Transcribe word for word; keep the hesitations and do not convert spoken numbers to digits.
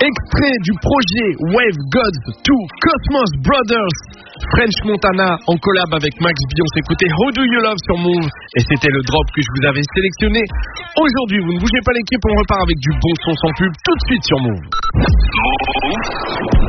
Extrait du projet Wave Gods deux Cosmos Brothers, French Montana en collab avec Max B. On s'écoutait How Do You Love sur Move et c'était le drop que je vous avais sélectionné. Aujourd'hui, vous ne bougez pas l'équipe, on repart avec du bon son sans pub tout de suite sur Move.